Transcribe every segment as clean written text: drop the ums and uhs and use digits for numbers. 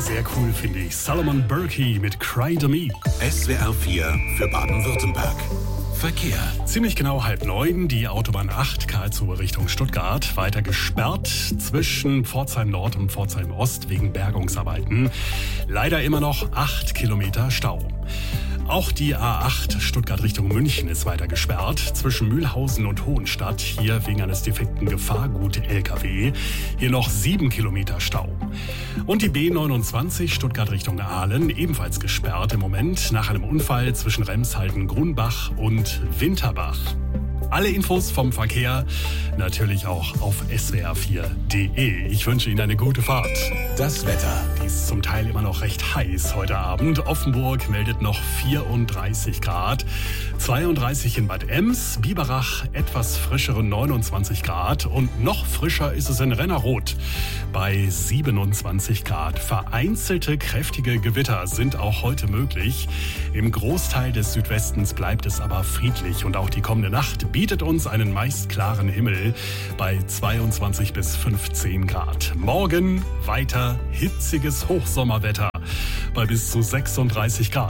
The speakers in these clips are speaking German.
sehr cool, finde ich. Solomon Burkey mit Cry to Me. SWR 4 für Baden-Württemberg. Verkehr. Ziemlich genau 8:30, die Autobahn 8 Karlsruhe Richtung Stuttgart. Weiter gesperrt zwischen Pforzheim Nord und Pforzheim Ost wegen Bergungsarbeiten. Leider immer noch 8 Kilometer Stau. Auch die A8 Stuttgart Richtung München ist weiter gesperrt. Zwischen Mühlhausen und Hohenstadt, hier wegen eines defekten Gefahrgut-LKW. Hier noch 7 Kilometer Stau. Und die B29 Stuttgart Richtung Aalen, ebenfalls gesperrt im Moment nach einem Unfall zwischen Remshalden-Grunbach und Winterbach. Alle Infos vom Verkehr natürlich auch auf swr4.de. Ich wünsche Ihnen eine gute Fahrt. Das Wetter. Die ist zum Teil immer noch recht heiß heute Abend. Offenburg meldet noch 34 Grad, 32 in Bad Ems, Biberach etwas frischere 29 Grad und noch frischer ist es in Rennerroth bei 27 Grad. Vereinzelte kräftige Gewitter sind auch heute möglich. Im Großteil des Südwestens bleibt es aber friedlich und auch die kommende Nacht bietet uns einen meist klaren Himmel bei 22 bis 15 Grad. Morgen weiter hitziges Hochsommerwetter bei bis zu 36 Grad.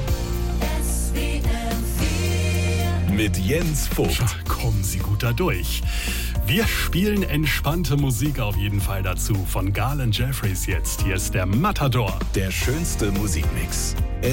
Mit Jens Vogt. Tja, kommen Sie gut da durch. Wir spielen entspannte Musik auf jeden Fall dazu. Von Garland Jeffries jetzt. Hier ist der Matador. Der schönste Musikmix.